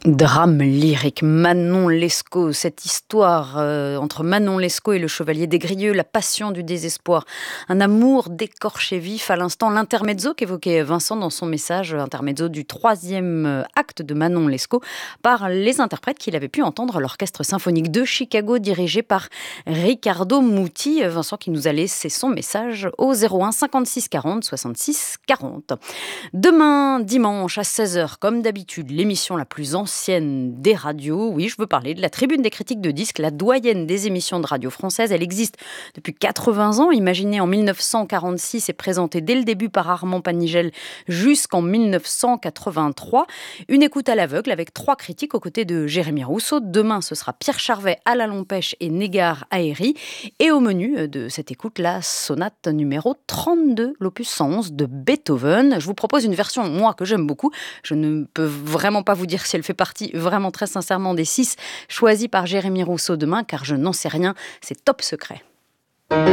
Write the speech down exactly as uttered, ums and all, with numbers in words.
Drame lyrique, Manon Lescaut, cette histoire euh, entre Manon Lescaut et le chevalier des Grieux, la passion du désespoir, un amour d'écorché vif à l'instant, l'intermezzo qu'évoquait Vincent dans son message, intermezzo du troisième acte de Manon Lescaut par les interprètes qu'il avait pu entendre à l'Orchestre symphonique de Chicago dirigé par Riccardo Muti. Vincent qui nous a laissé son message au zéro un cinquante-six quarante soixante-six quarante. Demain dimanche à seize heures, comme d'habitude, l'émission la plus ancienne des radios. Oui, je veux parler de la Tribune des critiques de disques, la doyenne des émissions de radio françaises. Elle existe depuis quatre-vingts ans, imaginée en mille neuf cent quarante-six et présentée dès le début par Armand Panigel jusqu'en mille neuf cent quatre-vingt-trois. Une écoute à l'aveugle avec trois critiques aux côtés de Jérémy Rousseau. Demain, ce sera Pierre Charvet, Alain Lompèche et Négar Haéry. Et au menu de cette écoute, la sonate numéro trente-deux, l'opus cent onze de Beethoven. Je vous propose une version, moi, que j'aime beaucoup. Je ne peux vraiment pas vous dire si elle fait partie vraiment très sincèrement des six choisis par Jérémy Rousseau demain, car je n'en sais rien, c'est top secret.